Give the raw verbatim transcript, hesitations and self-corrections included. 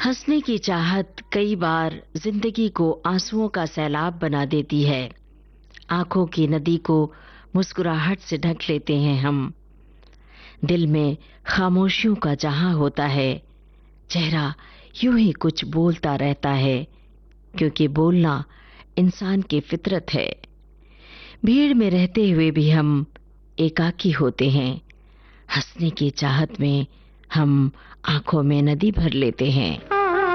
हंसने की चाहत कई बार जिंदगी को आंसुओं का सैलाब बना देती है। आंखों की नदी को मुस्कुराहट से ढक लेते हैं हम। दिल में खामोशियों का जहां होता है, चेहरा यूं ही कुछ बोलता रहता है, क्योंकि बोलना इंसान की फितरत है। भीड़ में रहते हुए भी हम एकाकी होते हैं। हंसने की चाहत में हम आंखों में नदी भर लेते हैं।